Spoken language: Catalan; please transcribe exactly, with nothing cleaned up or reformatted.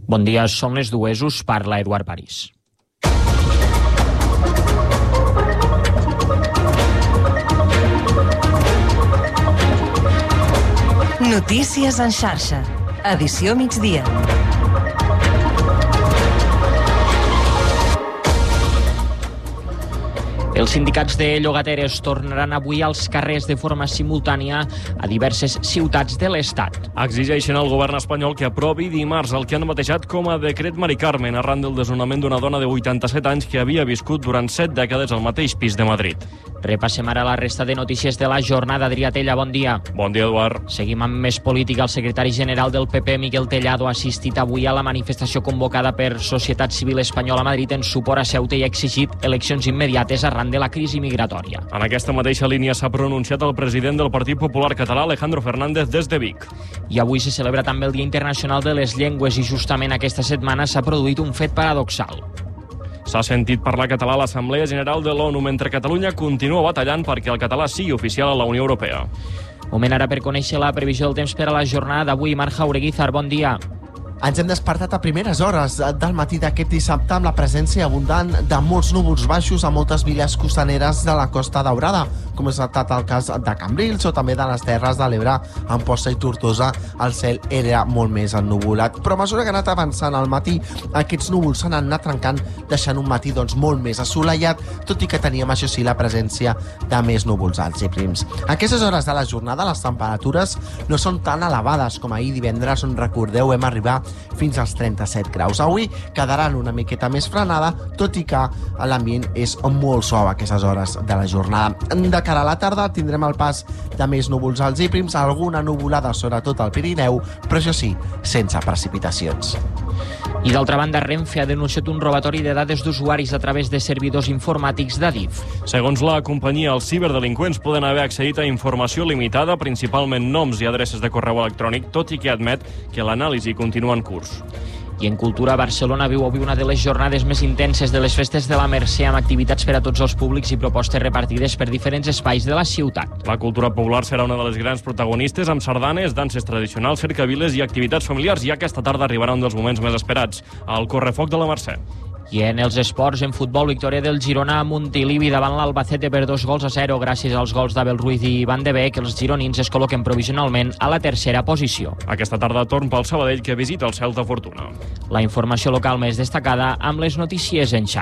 Bon dia, són les dues, us parla Eduard París. Notícies en xarxa, edició migdia. Els sindicats de llogateres tornaran avui als carrers de forma simultània a diverses ciutats de l'Estat. Exigeixen al govern espanyol que aprovi dimarts el que han batejat com a decret Mari Carmen arran del desnonament d'una dona de vuitanta-set anys que havia viscut durant set dècades al mateix pis de Madrid. Repassem ara la resta de notícies de la jornada. Adrià Tella, bon dia. Bon dia, Eduard. Seguim amb més política. El secretari general del P P, Miguel Tellado, ha assistit avui a la manifestació convocada per Societat Civil Espanyola a Madrid en suport a Ceuta i ha exigit eleccions immediates arran de la crisi migratòria. En aquesta mateixa línia s'ha pronunciat el president del Partit Popular Català, Alejandro Fernández, des de Vic. I avui se celebra també el Dia Internacional de les Llengües i justament aquesta setmana s'ha produït un fet paradoxal. S'ha sentit parlar català a l'Assemblea General de l'ONU mentre Catalunya continua batallant perquè el català sigui oficial a la Unió Europea. Moment ara per conèixer la previsió del temps per a la jornada d'avui. Marc Jaureguizar, bon dia. Ens hem despertat a primeres hores del matí d'aquest dissabte amb la presència abundant de molts núvols baixos a moltes viles costaneres de la Costa Daurada, com és estat el cas de Cambrils o també de les Terres de l'Ebre, Amposta i Tortosa. El cel era molt més ennuvolat, però a mesura que ha anat avançant al matí, aquests núvols s'han anat trencant, deixant un matí doncs, molt més assolellat, tot i que teníem, això sí, la presència de més núvols alts i prims. A aquestes hores de la jornada les temperatures no són tan elevades com ahir divendres, on recordeu vam arribar fins als trenta-set graus. Avui quedaran una miqueta més frenada, tot i que l'ambient és molt suau a aquestes hores de la jornada. De cara a la tarda tindrem el pas de més núvols alts i prims, alguna nuvolada sobretot al Pirineu, però això sí, sense precipitacions. I d'altra banda, Renfe ha denunciat un robatori de dades d'usuaris a través de servidors informàtics d'Adif. Segons la companyia, els ciberdelinqüents poden haver accedit a informació limitada, principalment noms i adreces de correu electrònic, tot i que admet que l'anàlisi continua en curs. I en cultura, Barcelona viu avui una de les jornades més intenses de les festes de la Mercè, amb activitats per a tots els públics i propostes repartides per diferents espais de la ciutat. La cultura popular serà una de les grans protagonistes, amb sardanes, danses tradicionals, cercaviles i activitats familiars, i aquesta tarda arribarà un dels moments més esperats, el correfoc de la Mercè. I en els esports, en futbol, victòria del Girona a Montilivi davant l'Albacete per dos gols a zero. Gràcies als gols d'Abel Ruiz i Van de Beek, els gironins es col·loquen provisionalment a la tercera posició. Aquesta tarda torn pel Sabadell, que visita el Celta Fortuna. La informació local més destacada amb les notícies en xarxa.